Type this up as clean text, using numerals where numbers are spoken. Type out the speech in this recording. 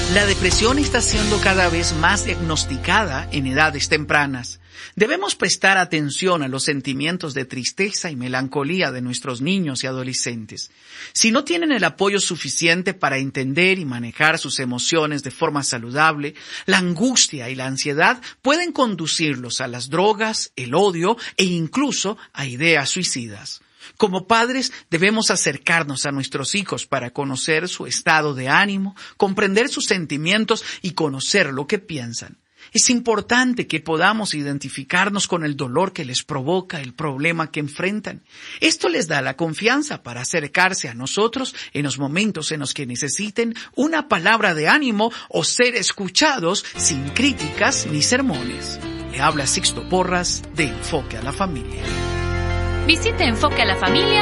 La depresión está siendo cada vez más diagnosticada en edades tempranas. Debemos prestar atención a los sentimientos de tristeza y melancolía de nuestros niños y adolescentes. Si no tienen el apoyo suficiente para entender y manejar sus emociones de forma saludable, la angustia y la ansiedad pueden conducirlos a las drogas, el odio e incluso a ideas suicidas. Como padres, debemos acercarnos a nuestros hijos para conocer su estado de ánimo, comprender sus sentimientos y conocer lo que piensan. Es importante que podamos identificarnos con el dolor que les provoca el problema que enfrentan. Esto les da la confianza para acercarse a nosotros en los momentos en los que necesiten una palabra de ánimo o ser escuchados sin críticas ni sermones. Le habla Sixto Porras de Enfoque a la Familia. Visite enfoquealafamilia.org